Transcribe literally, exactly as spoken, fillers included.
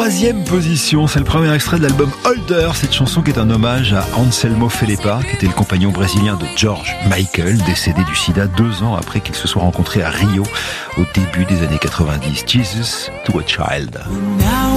troisième position, c'est le premier extrait de l'album Older. Cette chanson qui est un hommage à Anselmo Felipa, qui était le compagnon brésilien de George Michael, décédé du sida deux ans après qu'ils se soient rencontrés à Rio au début des années quatre-vingt-dix. Jesus to a Child.